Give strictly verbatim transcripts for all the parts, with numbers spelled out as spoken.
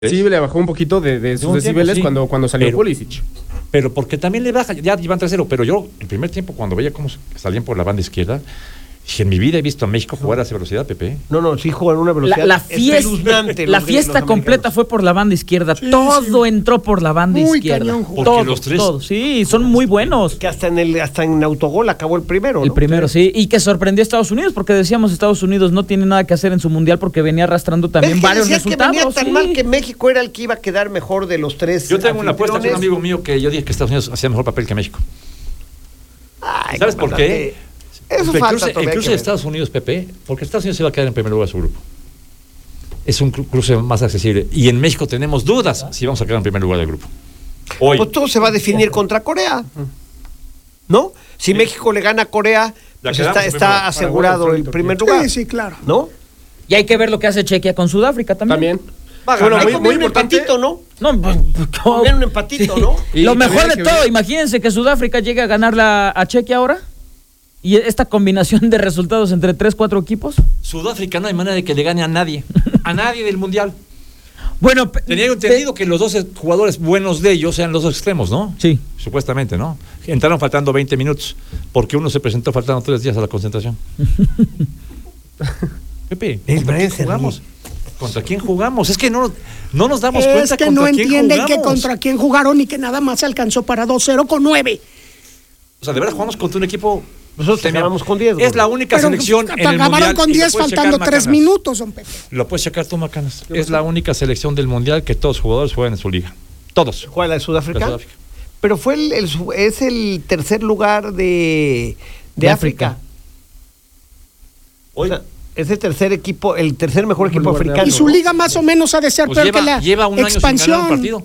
Sí, le bajó un poquito de, de sus un decibeles tiempo, sí. cuando, cuando salió Pero- Pulisic. Pero porque también le baja, ya iban tres cero, pero yo el primer tiempo cuando veía cómo salían por la banda izquierda, dije, en mi vida he visto a México jugar a esa velocidad, Pepe. No, no, sí juegan a una velocidad La, la fiesta, espeluznante la los- fiesta los completa americanos. fue por la banda izquierda. Sí, Todo sí. entró por la banda Muy izquierda. cañón jugó. Todo, Porque los tres- todo. Sí, son muy buenos. Que hasta en el hasta en autogol acabó el primero, El ¿no? primero, sí. Y que sorprendió a Estados Unidos, porque decíamos Estados Unidos no tiene nada que hacer en su mundial porque venía arrastrando también ¿Ves que varios decías resultados. que venía tan sí. mal que México era el que iba a quedar mejor de los tres? Yo tengo una apuesta con un anfitriones? amigo mío que yo dije que Estados Unidos hacía mejor papel que México. Ay, ¿Sabes por qué? Eso Incluso- falta todavía Incluso que ver. Estados Unidos, Pepe, porque Estados Unidos se va a quedar en primer lugar de su grupo. Es un cru- cruce más accesible. Y en México tenemos dudas si vamos a quedar en primer lugar del grupo. Hoy. Pues todo se va a definir contra Corea, ¿no? Si México le gana a Corea, pues quedamos está, en está primer- asegurado Paraguay, el frente, primer Sí, lugar, sí, claro. ¿no? Y hay que ver lo que hace Chequia con Sudáfrica también. También. Va a Bueno, ganar. muy, muy muy un importante. empatito, ¿no? No, pues, ¿cómo? Conviene un empatito, ¿no? Y Lo también mejor hay de que todo, ver- imagínense que Sudáfrica llegue a ganar la, a Chequia ahora. Y esta combinación de resultados entre tres, cuatro equipos. Sudáfrica no hay manera de que le gane a nadie. A nadie del Mundial. Bueno, pe- Tenía yo entendido que los dos jugadores buenos de ellos eran los dos extremos, ¿no? Sí. Supuestamente, ¿no? Entraron faltando veinte minutos, porque uno se presentó faltando tres días a la concentración. Pepe, El ¿contra Brian quién se jugamos? ¿Contra quién jugamos? Es que no, no nos damos cuenta Es que contra no quién entienden que jugamos. contra quién jugaron y que nada más se alcanzó para dos cero con nueve. O sea, de verdad jugamos contra un equipo... Nosotros acabamos con diez. Es la única Pero selección en el acabaron Mundial. con y lo diez puedes faltando checar, tres Macanas. minutos, don Pepe. Lo puedes checar tú, Macanas. Es la única selección del Mundial que todos los jugadores juegan en su liga. Todos. ¿Cuál, la de Sudáfrica? La de Sudáfrica. Pero fue el, el su- es el tercer lugar de, de, De África. África. O sea, es el tercer equipo, el tercer mejor equipo lugar de africano. Y su liga más o menos ha de ser Pues peor lleva, que la lleva un año sin ganar un expansión. partido.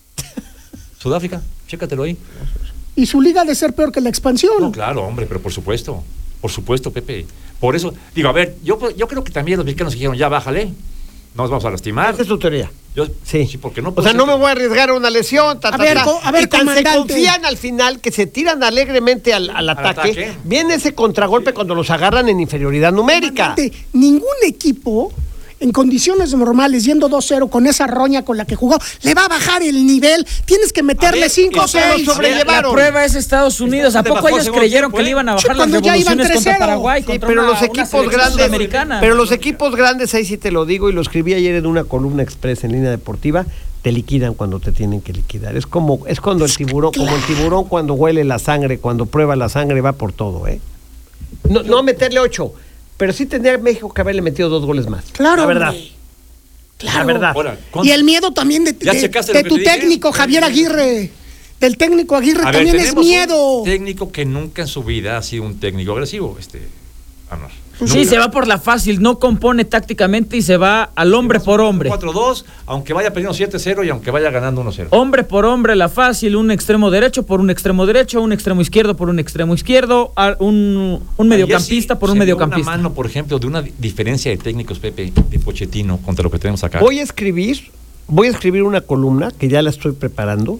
Sudáfrica, chécatelo ahí. Y su liga ha de ser peor que la expansión. No, claro, hombre, pero por supuesto. Por supuesto, Pepe. Por eso, digo, a ver, yo, yo creo que también los mexicanos dijeron, ya bájale, no nos vamos a lastimar. Esa es tu teoría. Yo, Sí. porque no O puede sea, ser no me que- voy a arriesgar a una lesión. Ta, A ta, ver, ta. co- a ver, y tan se comandante. confían al final que se tiran alegremente al, al ataque. ataque. Viene ese contragolpe cuando los agarran en inferioridad numérica. Comandante, ningún equipo en condiciones normales, yendo dos cero con esa roña con la que jugó, le va a bajar el nivel. Tienes que meterle ver, cinco o y ustedes seis. lo sobrellevaron. La prueba es Estados Unidos. ¿A Estados poco Unidos ellos bajó creyeron segundo que le tiempo, iban a Sí, bajar las cuando ya iban revoluciones tres contra cero. Paraguay? Sí, contra pero una- los una equipos selección grandes, sudamericana? pero los equipos grandes, ahí sí te lo digo y lo escribí ayer en una columna express en Línea Deportiva, te liquidan cuando te tienen que liquidar. Es como es cuando el tiburón, como el tiburón cuando huele la sangre, cuando prueba la sangre va por todo, ¿eh? No, no meterle ocho, pero sí tendría México que haberle metido dos goles más. Claro, la verdad. hombre. Claro. La verdad. Ahora, ¿cuánto- Y el miedo también de, ¿Ya de- checaste de lo que tu te dije? técnico, Javier Aguirre. Del técnico Aguirre A ver, también es tenemos miedo. un técnico que nunca en su vida ha sido un técnico agresivo, este, Anuar. Sí, se va por la fácil, no compone tácticamente y se va al hombre por hombre. cuatro dos, aunque vaya perdiendo siete cero y aunque vaya ganando uno cero. Hombre por hombre, la fácil, un extremo derecho por un extremo derecho, un extremo izquierdo por un extremo izquierdo, a- un, un mediocampista Ayer sí por un se dio mediocampista. una mano, por ejemplo, de una di- diferencia de técnicos, Pepe, de Pochettino contra lo que tenemos acá. Voy a escribir, voy a escribir una columna que ya la estoy preparando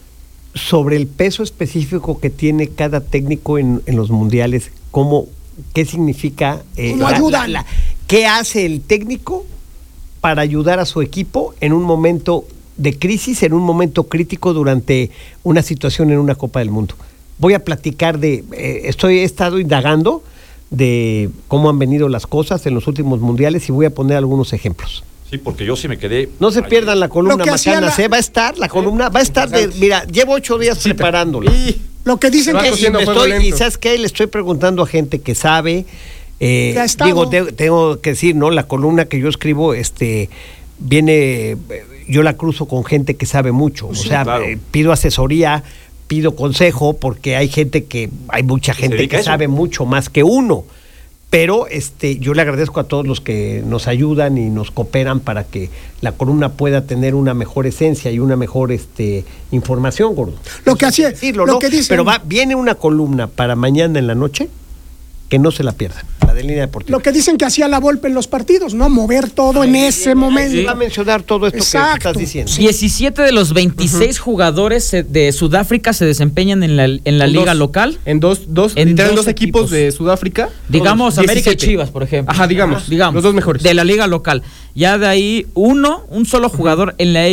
sobre el peso específico que tiene cada técnico en, en los mundiales, cómo, qué significa, eh, ¿Cómo ayudan? la- qué hace el técnico para ayudar a su equipo en un momento de crisis, en un momento crítico durante una situación en una Copa del Mundo. Voy a platicar de, eh, estoy he estado indagando de cómo han venido las cosas en los últimos mundiales y voy a poner algunos ejemplos. Sí, porque yo sí me quedé... No se pierdan la columna, Lo que hacía Macanas, la- ¿eh? Va a estar, la columna, va a estar de, mira, llevo ocho días preparándola. Lo que dicen Se va que Y, cociendo me a fuego estoy, y lento. ¿sabes qué? Le estoy preguntando a gente que sabe. eh, Que ha estado. digo, te- tengo que decir, ¿no? La columna que yo escribo, este, viene, eh, yo la cruzo con gente que sabe mucho. O Sí, sea, claro. eh, pido asesoría, pido consejo, porque hay gente que, hay mucha se gente dedica que a eso. sabe mucho más que uno. Pero este, yo le agradezco a todos los que nos ayudan y nos cooperan para que la columna pueda tener una mejor esencia y una mejor este, información, gordo. Lo que hacía, Decirlo, lo ¿no? que dicen. Pero va, viene una columna para mañana en la noche que no se la pierdan, la de Línea Deportiva. Lo que dicen que hacía la Volpe en los partidos, ¿no? Mover todo en ese momento. Va a mencionar todo esto Exacto. que estás diciendo. diecisiete de los veintiséis uh-huh. jugadores se, de Sudáfrica se desempeñan en la, en la en liga dos, local. En dos, dos, en literal, dos dos equipos, equipos de Sudáfrica. Digamos todos, América diecisiete. y Chivas, por ejemplo. Ajá, digamos, digamos. Los dos mejores. De la liga local. Ya de ahí, uno, un solo jugador en la